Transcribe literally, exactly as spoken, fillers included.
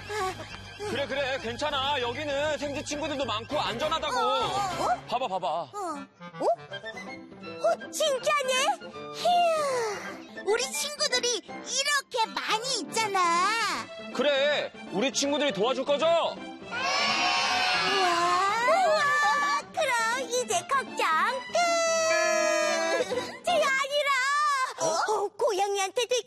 그래 그래 괜찮아. 여기는 생쥐 친구들도 많고 안전하다고. 어? 봐봐 봐봐. 어? 어? 어, 진짜네? 휴, 우리 친구들이 이렇게 많이 있잖아. 그래 우리 친구들이 도와줄 거죠? 우와, 우와, 그럼 이제 걱정 끝. 제 아니라 어? 어, 고양이한테